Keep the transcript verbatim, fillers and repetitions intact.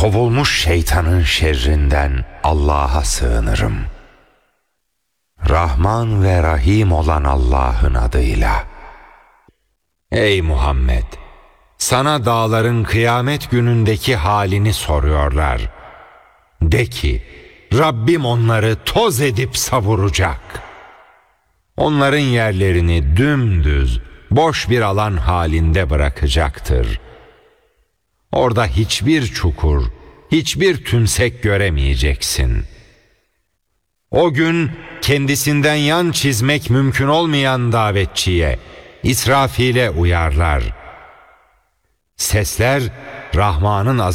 kovulmuş şeytanın şerrinden Allah'a sığınırım. Rahman ve Rahim olan Allah'ın adıyla. Ey Muhammed! Sana dağların kıyamet günündeki halini soruyorlar. De ki, Rabbim onları toz edip savuracak. Onların yerlerini dümdüz, boş bir alan halinde bırakacaktır. Orada hiçbir çukur, hiçbir tümsek göremeyeceksin. O gün kendisinden yan çizmek mümkün olmayan davetçiye, İsrafil'e uyarlar. Sesler Rahman'ın